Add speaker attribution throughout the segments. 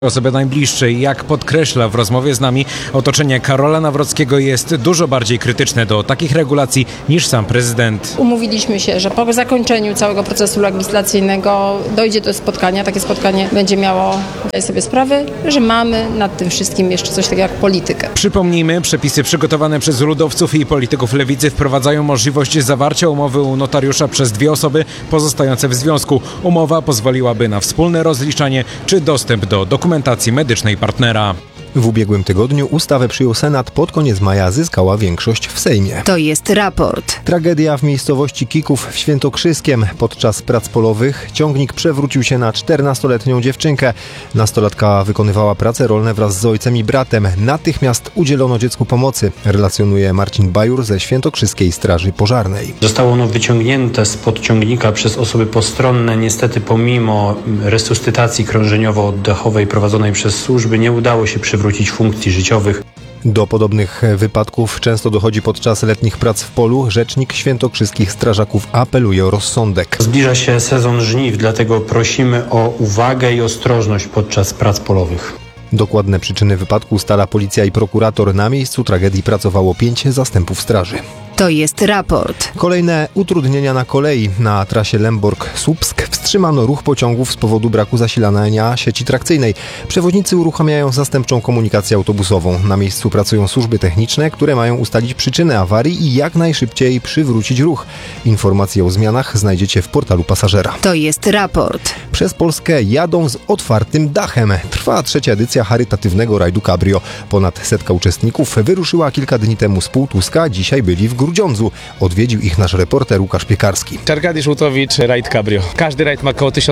Speaker 1: Osoby najbliższej, jak podkreśla w rozmowie z nami, otoczenie Karola Nawrockiego jest dużo bardziej krytyczne do takich regulacji niż sam prezydent.
Speaker 2: Umówiliśmy się, że po zakończeniu całego procesu legislacyjnego dojdzie do spotkania. Takie spotkanie będzie miało, zdaję sobie sprawę, że mamy nad tym wszystkim jeszcze coś takiego jak politykę.
Speaker 1: Przypomnijmy, przepisy przygotowane przez ludowców i polityków lewicy wprowadzają możliwość zawarcia umowy u notariusza przez dwie osoby pozostające w związku. Umowa pozwoliłaby na wspólne rozliczanie czy dostęp do dokumentacji medycznej partnera.
Speaker 3: W ubiegłym tygodniu ustawę przyjął Senat, pod koniec maja zyskała większość w Sejmie.
Speaker 4: To jest raport.
Speaker 3: Tragedia w miejscowości Kików w Świętokrzyskiem. Podczas prac polowych ciągnik przewrócił się na 14-letnią dziewczynkę. Nastolatka wykonywała prace rolne wraz z ojcem i bratem. Natychmiast udzielono dziecku pomocy, relacjonuje Marcin Bajur ze Świętokrzyskiej Straży Pożarnej.
Speaker 5: Zostało ono wyciągnięte spod ciągnika przez osoby postronne. Niestety pomimo resuscytacji krążeniowo-oddechowej prowadzonej przez służby nie udało się przywrócić funkcji życiowych.
Speaker 3: Do podobnych wypadków często dochodzi podczas letnich prac w polu. Rzecznik świętokrzyskich strażaków apeluje o rozsądek.
Speaker 5: Zbliża się sezon żniw, dlatego prosimy o uwagę i ostrożność podczas prac polowych.
Speaker 3: Dokładne przyczyny wypadku ustala policja i prokurator. Na miejscu tragedii pracowało 5 zastępów straży.
Speaker 4: To jest raport.
Speaker 3: Kolejne utrudnienia na kolei. Na trasie Lemborg-Słupsk wstrzymano ruch pociągów z powodu braku zasilania sieci trakcyjnej. Przewoźnicy uruchamiają zastępczą komunikację autobusową. Na miejscu pracują służby techniczne, które mają ustalić przyczynę awarii i jak najszybciej przywrócić ruch. Informacje o zmianach znajdziecie w portalu pasażera.
Speaker 4: To jest raport.
Speaker 3: Przez Polskę jadą z otwartym dachem. Trwa 3. edycja charytatywnego rajdu Cabrio. Ponad 100 uczestników wyruszyła kilka dni temu z Półtuska. Dzisiaj byli w Grudziądzu. Odwiedził ich nasz reporter Łukasz Piekarski.
Speaker 6: Arkadiusz Łutowicz, rajd Cabrio. Każdy rajd ma około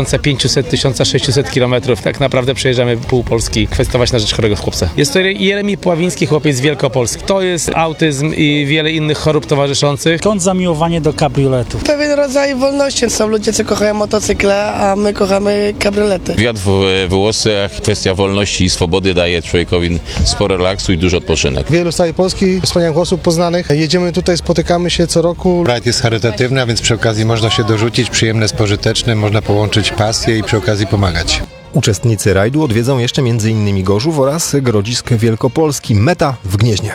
Speaker 6: 1500-1600 km. Tak naprawdę przejeżdżamy pół Polski kwestować na rzecz chorego chłopca. Jest to Jeremi Pławiński, chłopiec z Wielkopolski. To jest autyzm i wiele innych chorób towarzyszących.
Speaker 7: Skąd zamiłowanie do kabrioletów?
Speaker 8: Pewien rodzaj wolności. Są ludzie, co kochają motocykle, a my kochamy kabriolety.
Speaker 9: Wiatr w włosach, kwestia wolności i swobody daje człowiekowi sporo relaksu i dużo odpoczynek.
Speaker 10: Wielu z całej Polski, wspaniałych osób poznanych. Jedziemy tutaj, spotykamy się co roku.
Speaker 11: Rajd jest charytatywny, a więc przy okazji można się dorzucić, przyjemne z pożytecznym, można połączyć pasję i przy okazji pomagać.
Speaker 3: Uczestnicy rajdu odwiedzą jeszcze m.in. Gorzów oraz Grodzisk Wielkopolski. Meta w Gnieźnie.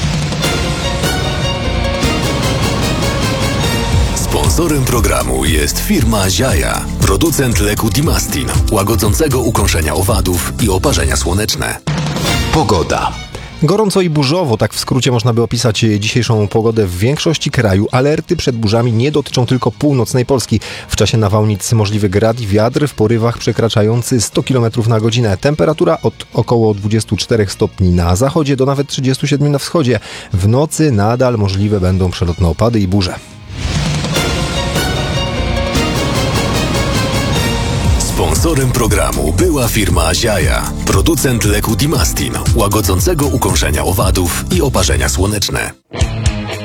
Speaker 12: Sponsorem programu jest firma Ziaja, producent leku Dimastin, łagodzącego ukąszenia owadów i oparzenia słoneczne. Pogoda.
Speaker 3: Gorąco i burzowo, tak w skrócie można by opisać dzisiejszą pogodę w większości kraju. Alerty przed burzami nie dotyczą tylko północnej Polski. W czasie nawałnic możliwy grad i wiatr w porywach przekraczający 100 km na godzinę. Temperatura od około 24 stopni na zachodzie do nawet 37 na wschodzie. W nocy nadal możliwe będą przelotne opady i burze.
Speaker 12: Sponsorem programu była firma Ziaja, producent leku Dimastin, łagodzącego ukąszenia owadów i oparzenia słoneczne.